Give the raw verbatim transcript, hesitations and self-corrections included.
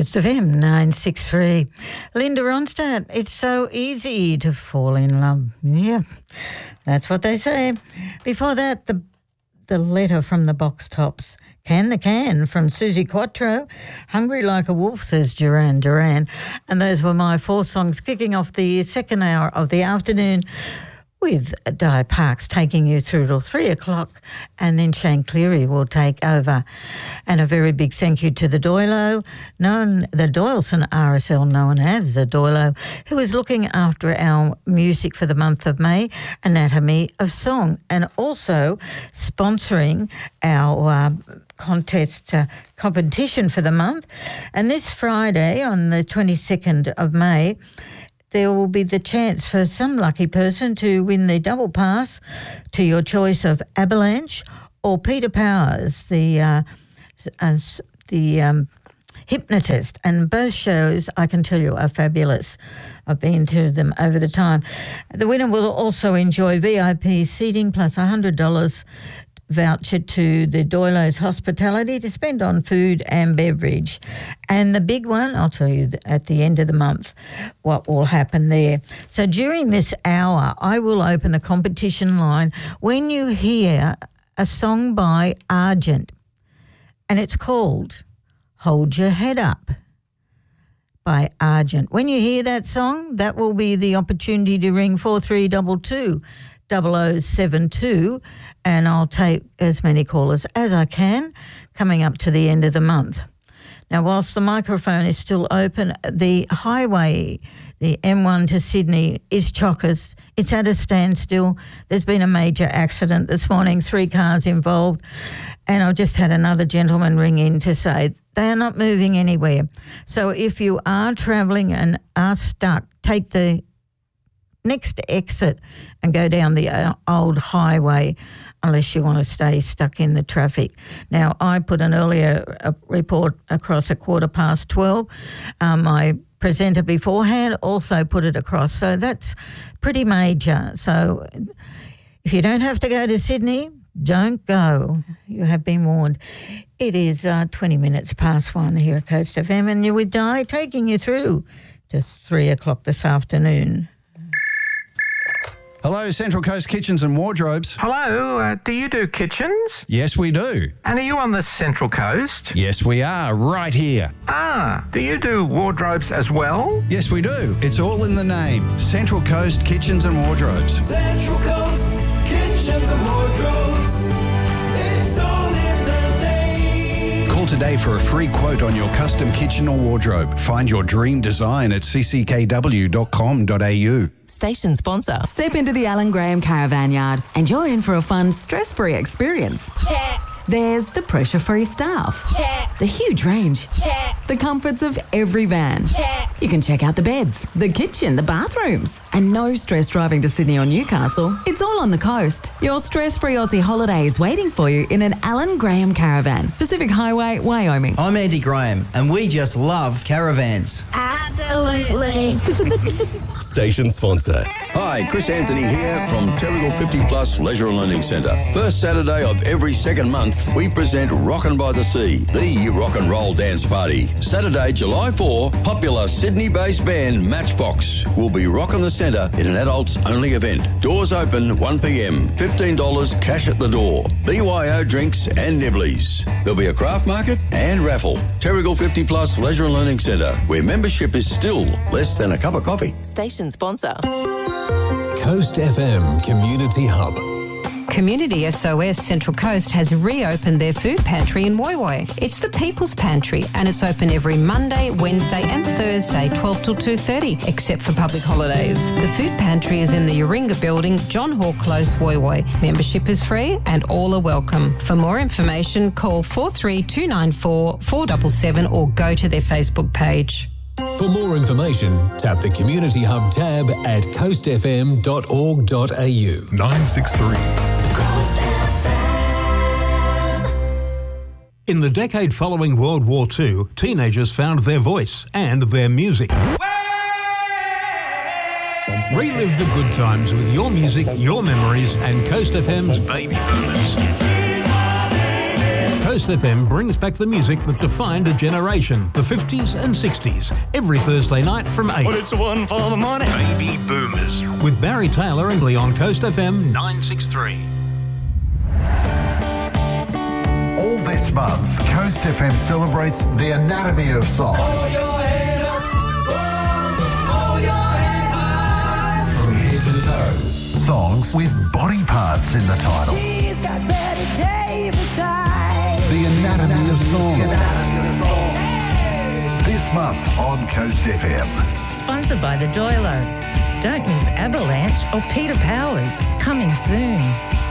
Coast F M nine six three. Linda Ronstadt, it's so easy to fall in love. Yeah, that's what they say. Before that, the the letter from the Box Tops. Can the Can from Susie Quattro. Hungry Like a Wolf, says Duran Duran. And those were my four songs kicking off the second hour of the afternoon, with Di Parks taking you through till three o'clock, and then Shane Cleary will take over. And a very big thank you to the Doilo, known the Doyleson R S L, known as the Doilo, who is looking after our music for the month of May, Anatomy of Song, and also sponsoring our uh, contest uh, competition for the month. And this Friday, on the twenty-second of May, there will be the chance for some lucky person to win the double pass to your choice of Avalanche or Peter Powers, the uh, uh, the um, hypnotist. And both shows, I can tell you, are fabulous. I've been to them over the time. The winner will also enjoy V I P seating plus one hundred dollars voucher to the Doilo's Hospitality to spend on food and beverage. And the big one, I'll tell you at the end of the month what will happen there. So during this hour, I will open the competition line when you hear a song by Argent, and it's called Hold Your Head Up by Argent. When you hear that song, that will be the opportunity to ring four three two two, double oh seven two, and I'll take as many callers as I can coming up to the end of the month. Now, whilst the microphone is still open, the highway, the M one to Sydney, is chockers. It's at a standstill. There's been a major accident this morning, three cars involved, and I've just had another gentleman ring in to say they are not moving anywhere. So if you are travelling and are stuck, take the next exit and go down the uh, old highway, unless you want to stay stuck in the traffic. Now, I put an earlier uh, report across at quarter past twelve. Um, my presenter beforehand also put it across, so that's pretty major. So if you don't have to go to Sydney, don't go. You have been warned. It is uh, twenty minutes past one here at Coast F M, and you're with Di taking you through to three o'clock this afternoon. Hello, Central Coast Kitchens and Wardrobes. Hello, uh, do you do kitchens? Yes, we do. And are you on the Central Coast? Yes, we are, right here. Ah, do you do wardrobes as well? Yes, we do. It's all in the name. Central Coast Kitchens and Wardrobes. Central Coast Kitchens and Wardrobes. It's all in the name. Call today for a free quote on your custom kitchen or wardrobe. Find your dream design at c c k w dot com dot a u. Station sponsor. Step into the Alan Graham Caravan Yard and you're in for a fun, stress-free experience. Check. There's the pressure-free staff. Check. The huge range. Check. The comforts of every van. Check. You can check out the beds, the kitchen, the bathrooms. And no stress driving to Sydney or Newcastle. It's all on the coast. Your stress-free Aussie holiday is waiting for you in an Alan Graham Caravan. Pacific Highway, Wyoming. I'm Andy Graham and we just love caravans. Absolutely. Station sponsor. Hi, Chris Anthony here from Terrigal fifty plus Leisure and Learning Centre. First Saturday of every second month, we present Rockin' by the Sea, the rock and roll dance party. Saturday, July fourth, popular Sydney-based band Matchbox will be rocking the centre in an adults-only event. Doors open one p m, fifteen dollars cash at the door. B Y O drinks and nibblies. There'll be a craft market and raffle. Terrigal fifty plus Leisure and Learning Centre, where membership is still less than a cup of coffee. Station sponsor. Coast F M Community Hub. Community S O S Central Coast has reopened their food pantry in Woy Woy. It's the People's Pantry and it's open every Monday, Wednesday and Thursday, twelve till two thirty, except for public holidays. The food pantry is in the Yoringa building, John Hall Close, Woy Woy. Membership is free and all are welcome. For more information, call four three two nine four, four seven seven or go to their Facebook page. For more information, tap the Community Hub tab at coast f m dot org dot a u. nine six three. In the decade following World War Two, teenagers found their voice and their music. Relive the good times with your music, your memories, and Coast F M's Baby Boomers. Coast F M brings back the music that defined a generation, the fifties and sixties, every Thursday night from eight. Well, it's one for the money. Baby Boomers. With Barry Taylor and Lee on Coast F M nine sixty-three. All this month, Coast F M celebrates the anatomy of song. Hold your head up. Hold your head high. From head to toe. Songs with body parts in the title. She's got Betty Davis eyes. The anatomy of song. This month on Coast F M. Sponsored by the Doilo. Don't miss Avalanche or Peter Powers. Coming soon.